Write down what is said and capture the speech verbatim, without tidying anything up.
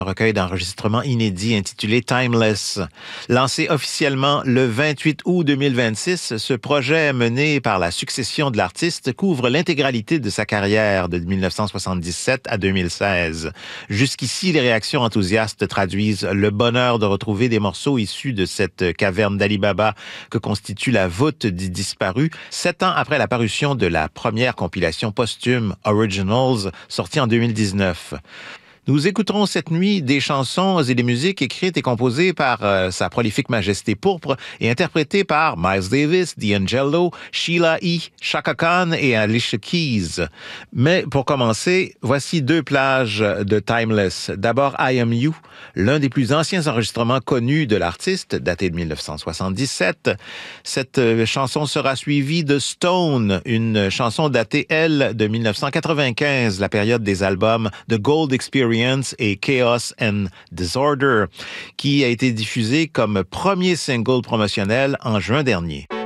recueil d'enregistrements inédits intitulé Timeless. Lancé officiellement le vingt-huit août deux mille vingt-six, ce projet mené par la succession de l'artiste couvre l'intégralité de sa carrière de mille neuf cent soixante-dix-sept à deux mille seize. Jusqu'ici, les réactions enthousiastes traduisent le bonheur de retrouver des morceaux issus de cette caverne d'Ali Baba que constitue la voûte des disparus, sept ans après la parution de la première compilation posthume Originals, sortie en deux mille dix-neuf. Nous écouterons cette nuit des chansons et des musiques écrites et composées par euh, sa prolifique majesté pourpre et interprétées par Miles Davis, D'Angelo, Sheila E., Chaka Khan et Alicia Keys. Mais pour commencer, voici deux plages de Timeless. D'abord, I Am You, l'un des plus anciens enregistrements connus de l'artiste, daté de mille neuf cent soixante-dix-sept. Cette euh, chanson sera suivie de Stone, une chanson datée, elle, de mille neuf cent quatre-vingt-quinze, la période des albums The Gold Experience et Chaos and Disorder, qui a été diffusé comme premier single promotionnel en juin dernier.